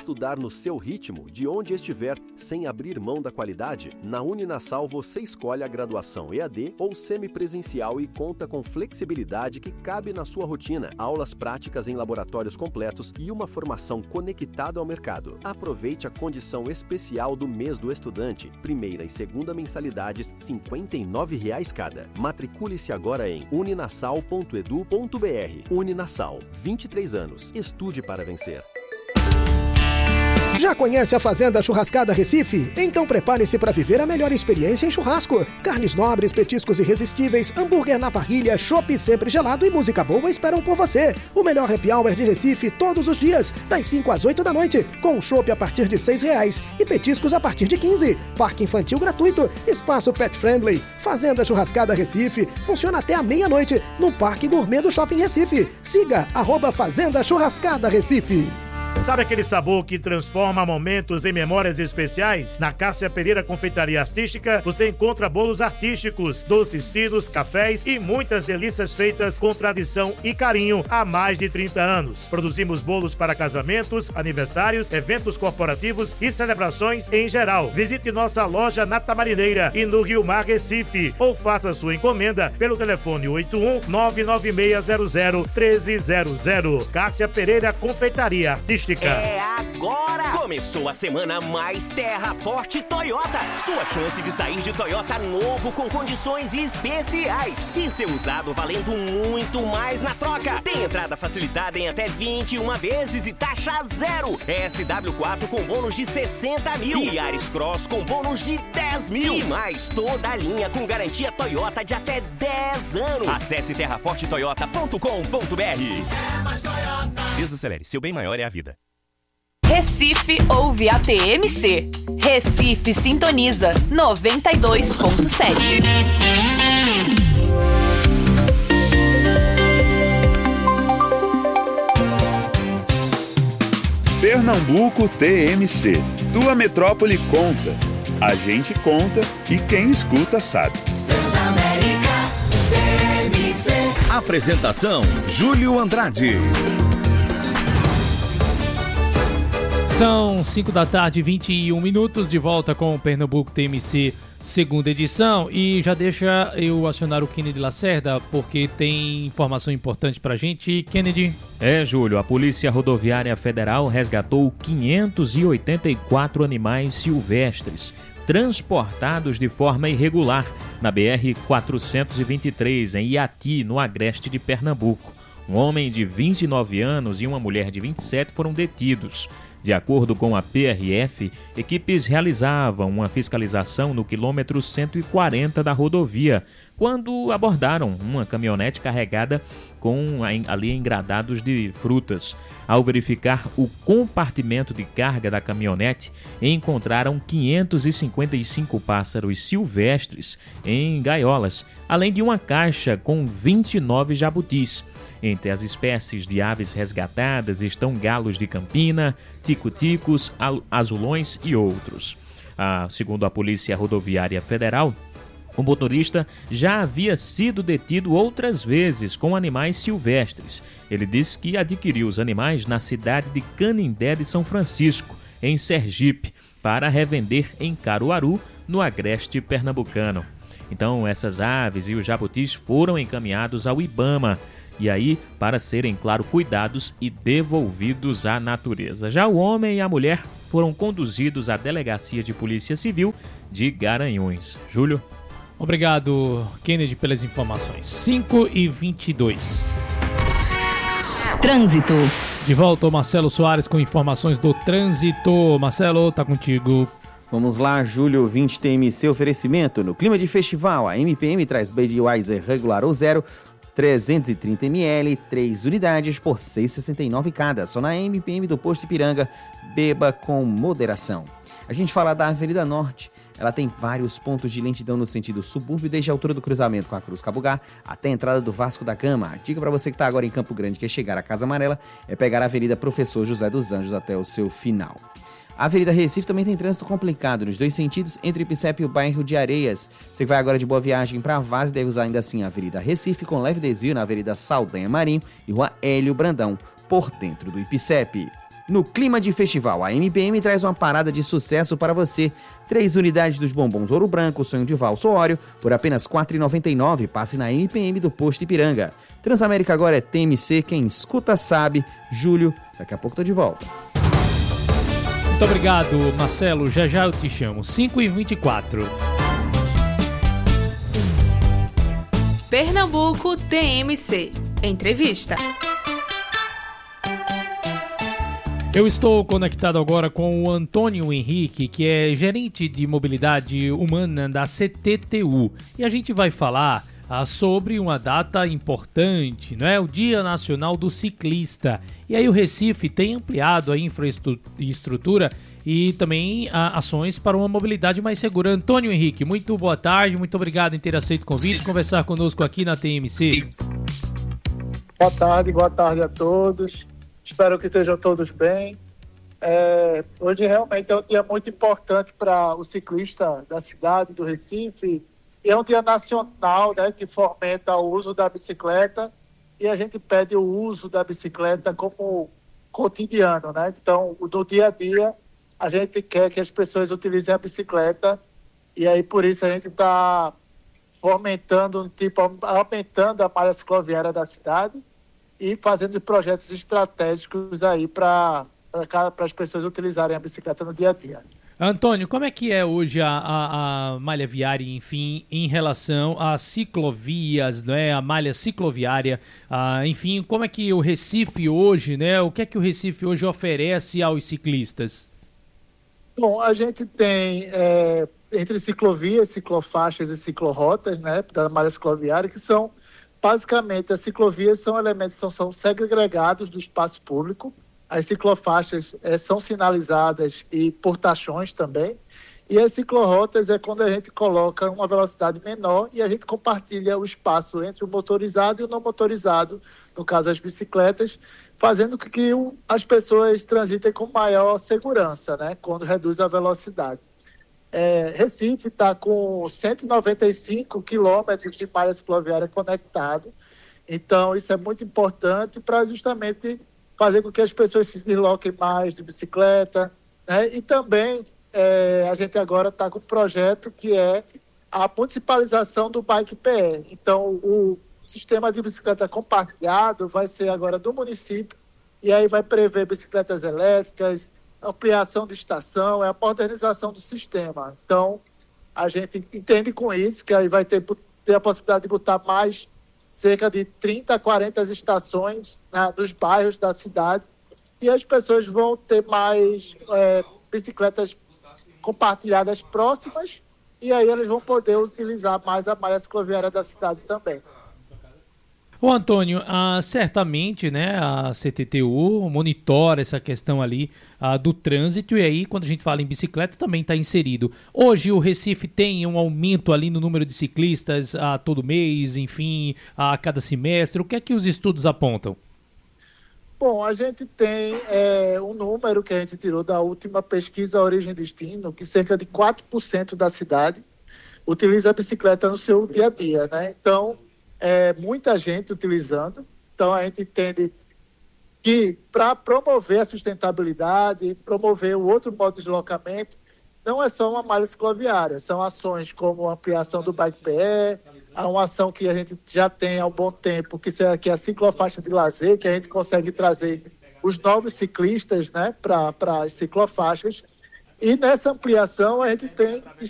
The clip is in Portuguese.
estudar no seu ritmo, de onde estiver, sem abrir mão da qualidade? Na Uninasal você escolhe a graduação EAD ou semipresencial e conta com flexibilidade que cabe na sua rotina, aulas práticas em laboratórios completos e uma formação conectada ao mercado. Aproveite a condição especial do mês do estudante, primeira e segunda mensalidades, R$ 59,00 cada. Matricule-se agora em uninasal.edu.br. Uninasal, 23 anos. Estude para vencer. Já conhece a Fazenda Churrascada Recife? Então prepare-se para viver a melhor experiência em churrasco. Carnes nobres, petiscos irresistíveis, hambúrguer na parrilha, chopp sempre gelado e música boa esperam por você. O melhor happy hour de Recife todos os dias, das 5 às 8 da noite, com chopp a partir de R$ 6,00 e petiscos a partir de 15. Parque infantil gratuito, espaço pet friendly. Fazenda Churrascada Recife funciona até a meia-noite no Parque Gourmet do Shopping Recife. Siga @Fazenda Churrascada Recife. Sabe aquele sabor que transforma momentos em memórias especiais? Na Cássia Pereira Confeitaria Artística, você encontra bolos artísticos, doces finos, cafés e muitas delícias feitas com tradição e carinho há mais de 30 anos. Produzimos bolos para casamentos, aniversários, eventos corporativos e celebrações em geral. Visite nossa loja na Tamarineira e no Rio Mar, Recife, ou faça sua encomenda pelo telefone 81-99600-1300. Cássia Pereira Confeitaria Artística. É agora! Começou a semana mais Terra Forte Toyota. Sua chance de sair de Toyota novo com condições especiais. E ser usado valendo muito mais na troca. Tem entrada facilitada em até 21 vezes e taxa zero. SW4 com bônus de 60 mil. E Yaris Cross com bônus de 10 mil. E mais toda a linha com garantia Toyota de até 10 anos. Acesse terrafortetoyota.com.br. É mais Toyota. Desacelere, seu bem maior é a vida. Recife ouve a TMC. Recife sintoniza 92.7. Pernambuco TMC. Tua metrópole conta. A gente conta e quem escuta sabe. Transamérica TMC. Apresentação: Júlio Andrade. São 5 da tarde, 21 minutos, de volta com o Pernambuco TMC, segunda edição. E já deixa eu acionar o Kennedy Lacerda, porque tem informação importante pra gente. Kennedy. Júlio, a Polícia Rodoviária Federal resgatou 584 animais silvestres transportados de forma irregular na BR-423, em Iati, no agreste de Pernambuco. Um homem de 29 anos e uma mulher de 27 foram detidos. De acordo com a PRF, equipes realizavam uma fiscalização no quilômetro 140 da rodovia, quando abordaram uma caminhonete carregada com ali engradados de frutas. Ao verificar o compartimento de carga da caminhonete, encontraram 555 pássaros silvestres em gaiolas, além de uma caixa com 29 jabutis. Entre as espécies de aves resgatadas estão galos de campina, tico-ticos, azulões e outros. Segundo a Polícia Rodoviária Federal, o motorista já havia sido detido outras vezes com animais silvestres. Ele disse que adquiriu os animais na cidade de Canindé de São Francisco, em Sergipe, para revender em Caruaru, no agreste pernambucano. Então, essas aves e os jabutis foram encaminhados ao IBAMA, e aí para serem, claro, cuidados e devolvidos à natureza. Já o homem e a mulher foram conduzidos à Delegacia de Polícia Civil de Garanhuns. Júlio. Obrigado, Kennedy, pelas informações. 5h22. Trânsito. De volta o Marcelo Soares com informações do trânsito. Marcelo, tá contigo. Vamos lá, Júlio, 20 TMC oferecimento. No clima de festival, a MPM traz Budweiser regular ou zero, 330 ml, 3 unidades por R$ 6,69 cada. Só na MPM do Posto Ipiranga, beba com moderação. A gente fala da Avenida Norte. Ela tem vários pontos de lentidão no sentido subúrbio, desde a altura do cruzamento com a Cruz Cabugá até a entrada do Vasco da Gama. A dica para você que está agora em Campo Grande, que é chegar à Casa Amarela, é pegar a Avenida Professor José dos Anjos até o seu final. A Avenida Recife também tem trânsito complicado nos dois sentidos, entre o Ipicep e o bairro de Areias. Você vai agora de Boa Viagem para Vaz, deve usar ainda assim a Avenida Recife, com leve desvio na Avenida Saldanha Marinho e Rua Hélio Brandão, por dentro do Ipicep. No clima de festival, a MPM traz uma parada de sucesso para você. 3 unidades dos bombons Ouro Branco, Sonho de Valso Óleo, por apenas R$ 4,99. Passe na MPM do Posto Ipiranga. Transamérica agora é TMC, quem escuta sabe. Júlio, daqui a pouco tô de volta. Muito obrigado, Marcelo. Já já eu te chamo. 5h24. Pernambuco TMC. Entrevista. Eu estou conectado agora com o Antônio Henrique, que é gerente de mobilidade humana da CTTU. E a gente vai falar sobre uma data importante, não é? O Dia Nacional do Ciclista. E aí o Recife tem ampliado a infraestrutura e também ações para uma mobilidade mais segura. Antônio Henrique, muito boa tarde, muito obrigado em ter aceito o convite de conversar conosco aqui na TMC. Boa tarde a todos. Espero que estejam todos bem. Hoje realmente é um dia muito importante para o ciclista da cidade do Recife. E é um dia nacional, né, que fomenta o uso da bicicleta. E a gente pede o uso da bicicleta como cotidiano, né? Então, no dia a dia, a gente quer que as pessoas utilizem a bicicleta. E aí, por isso, a gente está fomentando, aumentando a malha cicloviária da cidade e fazendo projetos estratégicos aí para as pessoas utilizarem a bicicleta no dia a dia. Antônio, como é que é hoje a malha viária, enfim, em relação às ciclovias, né, a malha cicloviária, enfim, como é que o Recife hoje, né, o que é que o Recife hoje oferece aos ciclistas? Bom, a gente tem entre ciclovias, ciclofaixas e ciclorotas, né, da malha cicloviária, que são basicamente, as ciclovias são elementos que são segregados do espaço público. As ciclofaixas são sinalizadas e por tachões também. E as ciclorotas é quando a gente coloca uma velocidade menor e a gente compartilha o espaço entre o motorizado e o não motorizado, no caso as bicicletas, fazendo com que as pessoas transitem com maior segurança, né, quando reduz a velocidade. Recife está com 195 quilômetros de malha cicloviária conectado. Então, isso é muito importante para justamente fazer com que as pessoas se desloquem mais de bicicleta, né? E também a gente agora está com um projeto que é a municipalização do Bike PE. Então, o sistema de bicicleta compartilhado vai ser agora do município e aí vai prever bicicletas elétricas, ampliação de estação, a modernização do sistema. Então, a gente entende com isso que aí vai ter a possibilidade de botar mais cerca de 30 a 40 estações nos bairros da cidade e as pessoas vão ter mais bicicletas compartilhadas próximas e aí elas vão poder utilizar mais a malha cicloviária da cidade também. Ô Antônio, certamente, né, a CTTU monitora essa questão ali do trânsito e aí quando a gente fala em bicicleta também está inserido. Hoje o Recife tem um aumento ali no número de ciclistas a todo mês, enfim, a cada semestre. O que é que os estudos apontam? Bom, a gente tem um número que a gente tirou da última pesquisa Origem e Destino, que cerca de 4% da cidade utiliza a bicicleta no seu dia a dia, né? Então, muita gente utilizando. Então, a gente entende que para promover a sustentabilidade, promover o outro modo de deslocamento, não é só uma malha cicloviária, são ações como a ampliação do Bike PE, uma ação que a gente já tem há um bom tempo, que é a ciclofaixa de lazer, que a gente consegue trazer os novos ciclistas, né, para as ciclofaixas. E nessa ampliação a gente tem